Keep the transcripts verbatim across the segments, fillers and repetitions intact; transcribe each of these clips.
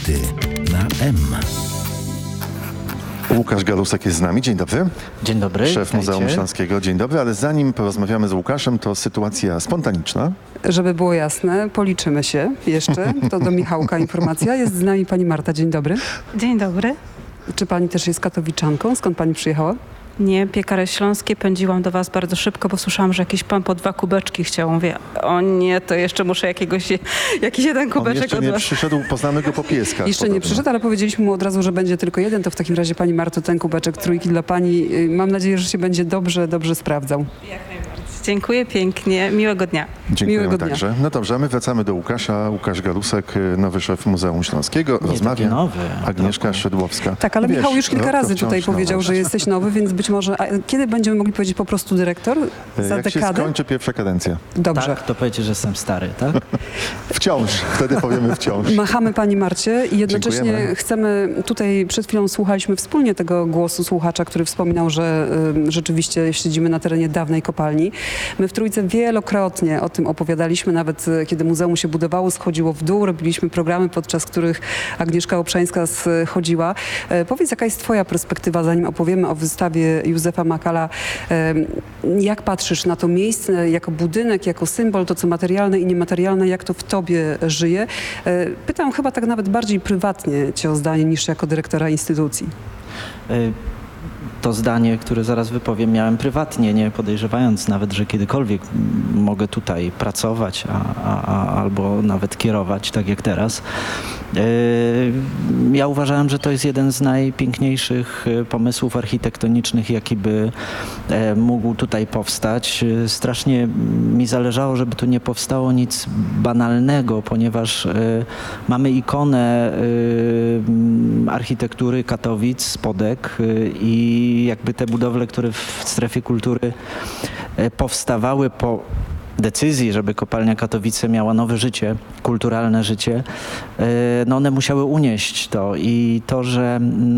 Fakty na M. Łukasz Galusek jest z nami. Dzień dobry. Dzień dobry. Szef witajcie. Muzeum Śląskiego. Dzień dobry, ale zanim porozmawiamy z Łukaszem, to sytuacja spontaniczna. Żeby było jasne, policzymy się jeszcze. To do Michałka informacja. Jest z nami pani Marta. Dzień dobry. Dzień dobry. Czy pani też jest katowiczanką? Skąd pani przyjechała? Nie, Piekary Śląskie. Pędziłam do was bardzo szybko, bo słyszałam, że jakiś pan po dwa kubeczki chciał. Mówię, o nie, to jeszcze muszę jakiegoś, jakiś jeden On kubeczek jeszcze od nie was. przyszedł, poznamy go po pieskach. Jeszcze nie podobno. przyszedł, ale powiedzieliśmy mu od razu, że będzie tylko jeden. To w takim razie pani Marto, ten kubeczek trójki dla pani. Mam nadzieję, że się będzie dobrze, dobrze sprawdzał. Dziękuję pięknie. Miłego dnia. Dziękujemy Miłego dnia. także. No dobrze, a my wracamy do Łukasza. Łukasz Galusek, nowy szef Muzeum Śląskiego. Nie Rozmawia taki nowy, Agnieszka trochę. Szydłowska. Tak, ale Wiesz, Michał już kilka no, to razy wciąż tutaj nowość. powiedział, że jesteś nowy, więc być może... A kiedy będziemy mogli powiedzieć po prostu dyrektor? Za Jak się dekadę? skończy pierwsza kadencja? Dobrze. Tak, to powiecie, że jestem stary, tak? Wciąż. Wtedy powiemy wciąż. Machamy pani Marcie i jednocześnie Dziękujemy. chcemy, tutaj przed chwilą słuchaliśmy wspólnie tego głosu słuchacza, który wspominał, że y, rzeczywiście siedzimy na terenie dawnej kopalni. My w Trójce wielokrotnie o tym opowiadaliśmy, nawet y, kiedy muzeum się budowało, schodziło w dół, robiliśmy programy, podczas których Agnieszka Obszańska schodziła. Y, powiedz, jaka jest twoja perspektywa, zanim opowiemy o wystawie Józefa Makala. Y, jak patrzysz na to miejsce, jako budynek, jako symbol, to co materialne i niematerialne, jak to w tobie żyje? Y, Pytam chyba tak nawet bardziej prywatnie cię o zdanie niż jako dyrektora instytucji. Y, To zdanie, które zaraz wypowiem, miałem prywatnie, nie podejrzewając nawet, że kiedykolwiek m, mogę tutaj pracować, a, a, a, albo nawet kierować, tak jak teraz. Y, Ja uważałem, że to jest jeden z najpiękniejszych y, pomysłów architektonicznych, jaki by e, mógł tutaj powstać. Y, Strasznie mi zależało, żeby tu nie powstało nic banalnego, ponieważ y, mamy ikonę y, m, architektury Katowic, Spodek y, i jakby te budowle, które w strefie kultury e, powstawały po decyzji, żeby kopalnia Katowice miała nowe życie, kulturalne życie, e, no one musiały unieść to i to, że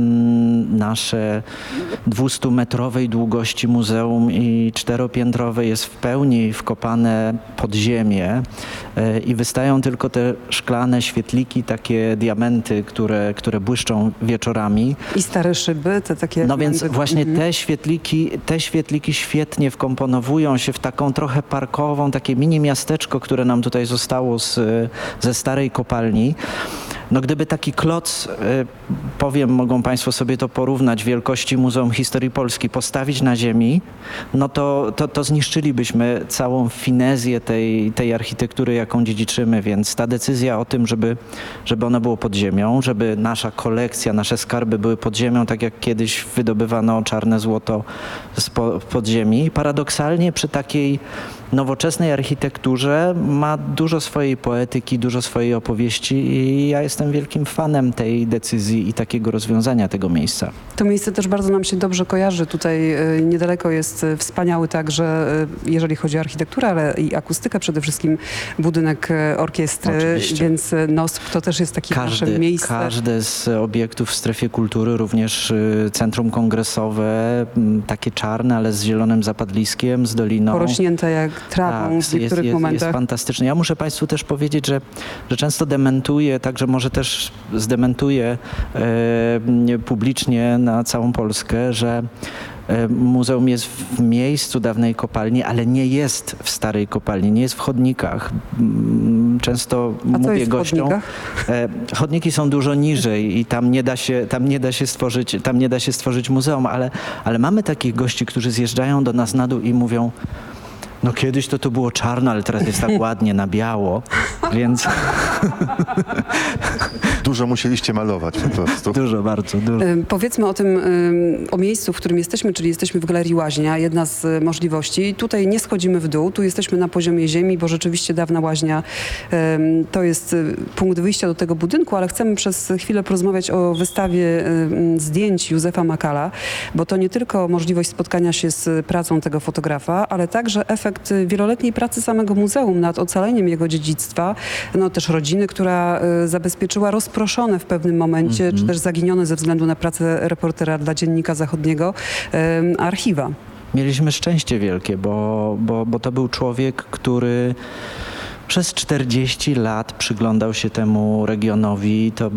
mm, nasze dwustumetrowej długości muzeum i czteropiętrowe jest w pełni wkopane pod ziemię e, i wystają tylko te szklane świetliki, takie diamenty, które, które błyszczą wieczorami. I stare szyby, te takie... No więc jakby- właśnie Mhm. te świetliki, te świetliki świetnie wkomponowują się w taką trochę parkową, takie mini miasteczko, które nam tutaj zostało z, ze starej kopalni. No gdyby taki kloc, y, powiem, mogą Państwo sobie to porównać, wielkości Muzeum Historii Polski postawić na ziemi, no to, to, to zniszczylibyśmy całą finezję tej, tej architektury, jaką dziedziczymy, więc ta decyzja o tym, żeby, żeby ono było pod ziemią, żeby nasza kolekcja, nasze skarby były pod ziemią, tak jak kiedyś wydobywano czarne złoto z po, podziemi. Paradoksalnie przy takiej nowoczesnej architekturze ma dużo swojej poetyki, dużo swojej opowieści i ja jestem wielkim fanem tej decyzji i takiego rozwiązania tego miejsca. To miejsce też bardzo nam się dobrze kojarzy. Tutaj y, niedaleko jest y, wspaniały także, y, jeżeli chodzi o architekturę, ale i akustykę, przede wszystkim budynek y, orkiestry, Oczywiście. więc y, N O S P to też jest takie nasze Każdy, miejsce. każde z obiektów w strefie kultury, również y, centrum kongresowe, m, takie czarne, ale z zielonym zapadliskiem, z doliną. Porośnięte jak trawą w jest, niektórych jest, momentach. jest fantastyczne. Ja muszę Państwu też powiedzieć, że, że często dementuję, także może też zdementuję e, publicznie na całą Polskę, że e, muzeum jest w miejscu dawnej kopalni, ale nie jest w starej kopalni, nie jest w chodnikach. Mm, Często A co mówię jest w gościom, chodnikach? e, chodniki są dużo niżej i tam nie da się, tam nie da się stworzyć, tam nie da się stworzyć muzeum, ale, ale mamy takich gości, którzy zjeżdżają do nas na dół i mówią: no kiedyś to to było czarno, ale teraz jest tak ładnie na biało, więc Dużo musieliście malować po prostu. dużo, bardzo dużo. Ym, Powiedzmy o tym, ym, o miejscu, w którym jesteśmy, czyli jesteśmy w Galerii Łaźnia, jedna z y, możliwości. Tutaj nie schodzimy w dół, tu jesteśmy na poziomie ziemi, bo rzeczywiście dawna łaźnia ym, to jest y, punkt wyjścia do tego budynku, ale chcemy przez chwilę porozmawiać o wystawie ym, zdjęć Józefa Makala, bo to nie tylko możliwość spotkania się z pracą tego fotografa, ale także efekt wieloletniej pracy samego muzeum nad ocaleniem jego dziedzictwa, no też rodziny, która y, zabezpieczyła rozproszone w pewnym momencie, czy też zaginione ze względu na pracę reportera dla Dziennika Zachodniego y, archiwa. Mieliśmy szczęście wielkie, bo, bo, bo to był człowiek, który przez czterdzieści lat przyglądał się temu regionowi. To